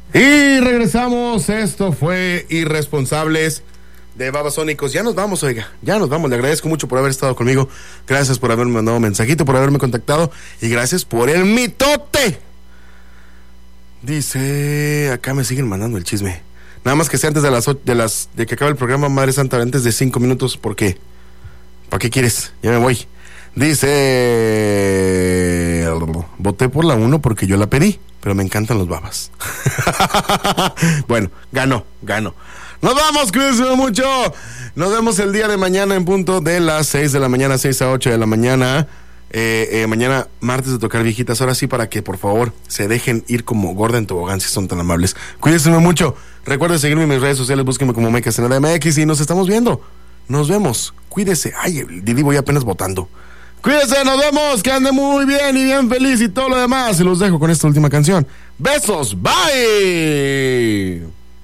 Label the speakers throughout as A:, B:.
A: Y regresamos. Esto fue Irresponsables de Babasónicos. Ya nos vamos, oiga. Ya nos vamos. Le agradezco mucho por haber estado conmigo. Gracias por haberme mandado un mensajito, por haberme contactado. Y gracias por el mitote. Dice, acá me siguen mandando el chisme. Nada más que sea antes de que acabe el programa, Madre Santa, antes de 5 minutos. ¿Por qué? ¿Para qué quieres? Ya me voy. Dice, voté por la 1 porque yo la pedí, pero me encantan los babas. Bueno, ganó. Nos vamos, cuídense mucho. Nos vemos el día de mañana en punto de las 6 de la mañana, 6 a 8 de la mañana. Mañana, martes de tocar viejitas. Ahora sí, para que por favor se dejen ir como gorda en tobogán, si son tan amables. Cuídense mucho. Recuerden seguirme en mis redes sociales, búsquenme como MX y nos estamos viendo. Nos vemos. Cuídese. Ay, Didi, voy apenas votando. Cuídense, nos vemos, que ande muy bien y bien feliz y todo lo demás. Y los dejo con esta última canción. Besos, bye.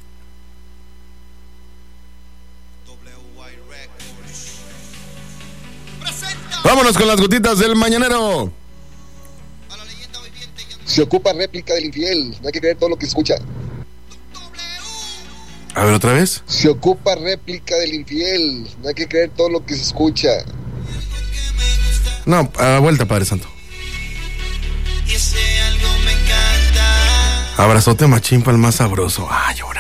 A: Vámonos con las gotitas del mañanero.
B: Se ocupa réplica del infiel. No hay que creer todo lo que se escucha.
A: A ver, otra vez.
B: Se ocupa réplica del infiel. No hay que creer todo lo que se escucha.
A: No, a la vuelta, Padre Santo. Abrazote machín para el más sabroso. Ay,